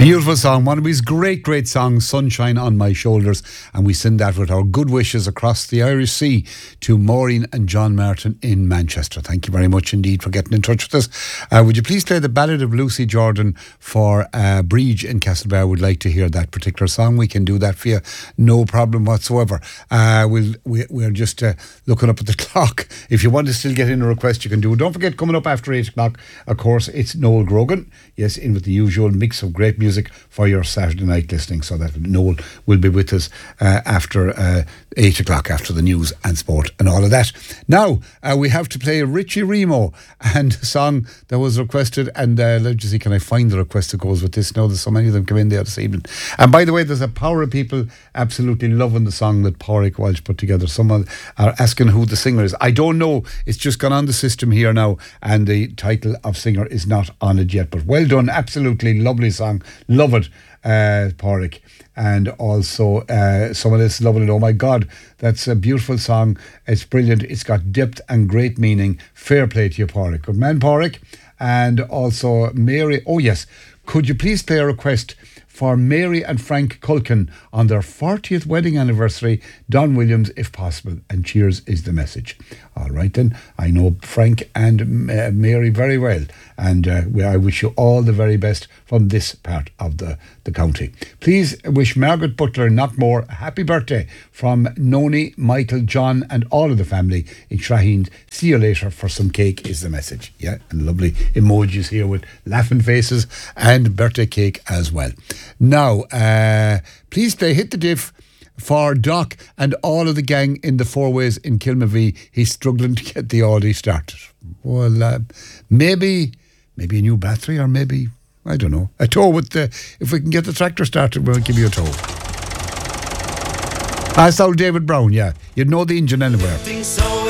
Beautiful song, one of his great songs, Sunshine on My Shoulders, and we send that with our good wishes across the Irish Sea to Maureen and John Martin in Manchester. Thank you very much indeed for getting in touch with us. Would you please play the Ballad of Lucy Jordan for Breege in Castlebar? Would like to hear that particular song. We can do that for you, no problem whatsoever. We're just looking up at the clock. If you want to still get in a request, you can do it. Don't forget, coming up after 8 o'clock, of course, it's Noel Grogan. Yes, in with the usual mix of great music for your Saturday night listening. So that Noel will be with us after 8 o'clock, after the news and sport and all of that. Now, we have to play Richie Remo and a song that was requested. And let's see, can I find the request that goes with this? No, there's so many of them come in there this evening. And by the way, there's a power of people absolutely loving the song that Pádraig Walsh put together. Someone are asking who the singer is. I don't know. It's just gone on the system here now, and the title of singer is not on it yet. But well done, absolutely lovely song. Love it, Pádraig. And also someone else loving it. Oh my God, that's a beautiful song. It's brilliant. It's got depth and great meaning. Fair play to you, Pádraig. Good man, Pádraig. And also Mary. Oh yes, could you please play a request for Mary and Frank Culkin on their 40th wedding anniversary? Don Williams, if possible. And cheers is the message. All right then. I know Frank and Mary very well. And I wish you all the very best from this part of the county. Please wish Margaret Butler Knockmore a happy birthday from Noni, Michael, John and all of the family in Shaheen. See you later for some cake is the message. Yeah, and lovely emojis here with laughing faces and birthday cake as well. Now, please play Hit the Diff for Doc and all of the gang in the Four Ways in Kilmavie. He's struggling to get the Audi started. Well, maybe a new battery, or maybe, I don't know, a tow with the, if we can get the tractor started, we'll give you a tow. That's old David Brown, yeah. You'd know the engine anywhere.